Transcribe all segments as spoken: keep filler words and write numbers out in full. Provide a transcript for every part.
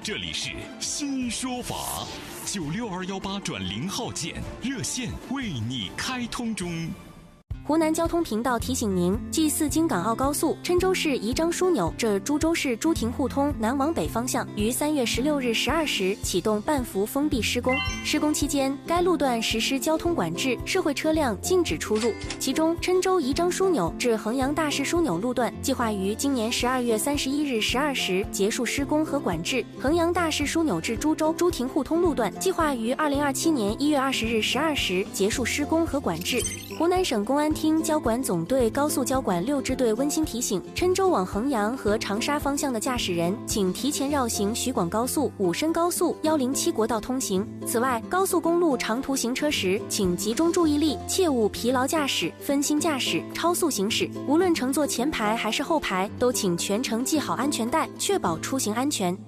这里是新说法，九六二幺八转零号键热线为你开通中。 湖南交通频道提醒您，继四京港澳高速郴州市宜章枢纽至株洲市朱亭互通南往北方向于三月十六日十二时启动半幅封闭施工。施工期间，该路段实施交通管制，社会车辆禁止出入。其中，郴州宜章枢纽至衡阳大市枢纽路段计划于今年十二月三十一日十二时结束施工和管制；衡阳大市枢纽至株洲朱亭互通路段计划于二零二七年一月二十日十二时结束施工和管制。湖南省公安厅交管总队高速交管六支队温馨提醒：郴州往衡阳和长沙方向的驾驶人，请提前绕行徐广高速、武深高速、一零七国道通行。此外，高速公路长途行车时，请集中注意力，切勿疲劳驾驶、分心驾驶、超速行驶。无论乘坐前排还是后排，都请全程系好安全带，确保出行安全。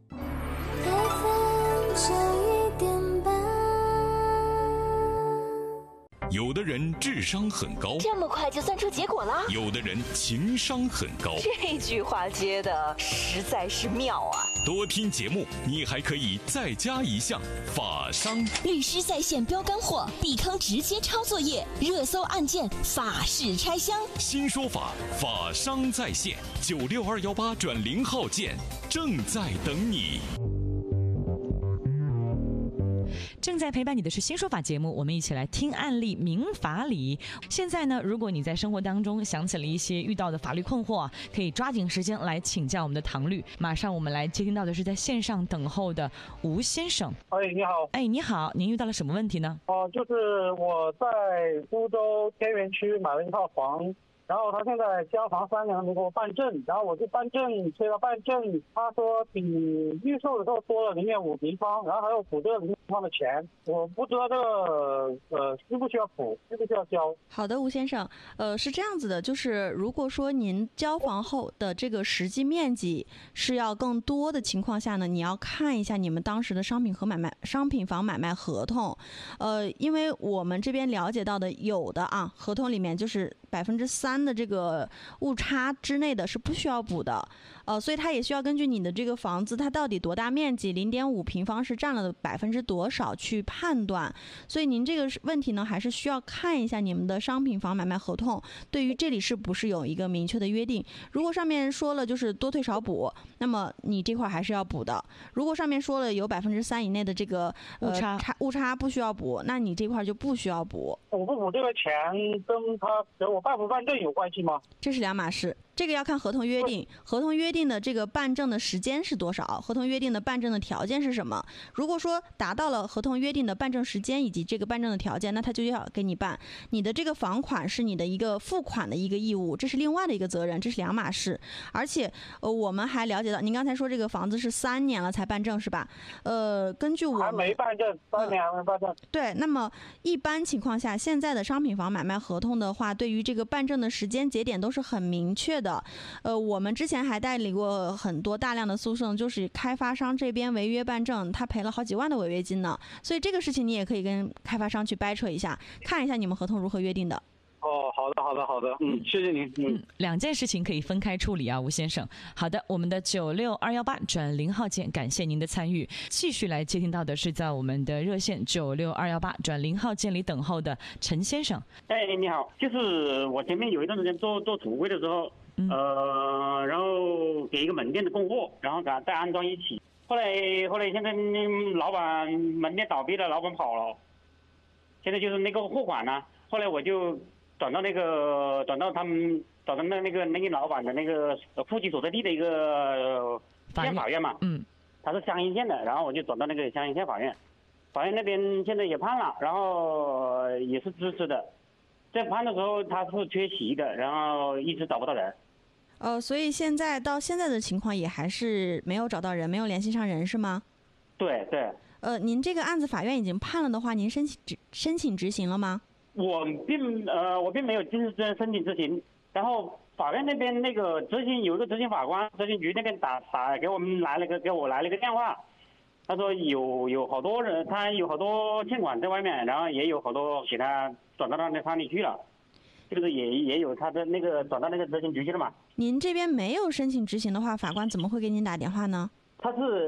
有的人智商很高， 这么快就算出结果了； 有的人情商很高， 这句话接的实在是妙啊！ 多听节目，你还可以再加一项法商。 律师在线标干货，避坑直接抄作业，热搜案件法式拆箱。 新说法，法商在线，九六二幺八转零号键正在等你。 正在陪伴你的是新说法节目，我们一起来听案例明法理。现在呢，如果你在生活当中想起了一些遇到的法律困惑，可以抓紧时间来请教我们的唐律。马上我们来接听到的是在线上等候的吴先生。 哎，你好。 哎，你好，您遇到了什么问题呢？ 哦、呃，就是我在株洲天园区买了一套房，然后他现在交房三年没给我办证，然后我就办证催他办证，他说比预售的时候多了零点五平方，然后还要补这个零平方的钱，我不知道这个呃需不需要补，需不需要交？ 好的，吴先生，呃是这样子的，就是如果说您交房后的这个实际面积是要更多的情况下呢，你要看一下你们当时的商品和买卖商品房买卖合同，呃，因为我们这边了解到的有的啊，合同里面就是百分之三的这个误差之内的是不需要补的，呃，所以它也需要根据你的这个房子它到底多大面积，零点五平方是占了百分之多少去判断。所以您这个问题呢，还是需要看一下你们的商品房买卖合同，对于这里是不是有一个明确的约定。如果上面说了就是多退少补，那么你这块还是要补的。如果上面说了有百分之三以内的这个误差、 呃、差误差不需要补，那你这块就不需要补。 我不补这个钱跟他给我办不办证有关系吗？ 这是两码事，这个要看合同约定，合同约定的这个办证的时间是多少，合同约定的办证的条件是什么。如果说达到了合同约定的办证时间以及这个办证的条件，那他就要给你办。你的这个房款是你的一个付款的一个义务，这是另外的一个责任，这是两码事。而且呃，我们还了解到，您刚才说这个房子是三年了才办证是吧？呃，根据我还没办证，三年还没办证、呃。 对，那么一般情况下，现在的商品房买卖合同的话，对于这个办证的时间节点都是很明确的。呃，我们之前还代理过很多大量的诉讼，就是开发商这边违约办证，他赔了好几万的违约金呢。所以这个事情你也可以跟开发商去掰扯一下，看一下你们合同如何约定的。 哦，好的，好的，好的，嗯，谢谢您，嗯， 嗯两件事情可以分开处理啊，吴先生。好的，我们的九六二幺八转零号键，感谢您的参与。继续来接听到的是在我们的热线九六二幺八转零号键里等候的陈先生。 哎，你好，就是我前面有一段时间做做储柜的时候，嗯、呃，然后给一个门店的供货，然后给他再安装一起。后来后来现在老板门店倒闭了，老板跑了，现在就是那个货款呢、啊，后来我就。转到那个，转到他们，转到那那个那个老板的那个户籍所在地的一个县法院嘛， 嗯， 他是湘阴县的，然后我就转到那个湘阴县法院，法院那边现在也判了，然后也是支持的，在判的时候他是缺席的，然后一直找不到人。 呃，所以现在到现在的情况也还是没有找到人，没有联系上人是吗？ 对对。 呃，您这个案子法院已经判了的话，您申请执申请执行了吗？ 我并呃，我并没有进行申请执行，然后法院那边那个执行有一个执行法官，执行局那边打打给我们来了个给我来了个电话，他说有有好多人，他有好多欠款在外面，然后也有好多给他转到他那厂里去了，就是也也有他的那个转到那个执行局去了嘛。 您这边没有申请执行的话，法官怎么会给您打电话呢？ 他是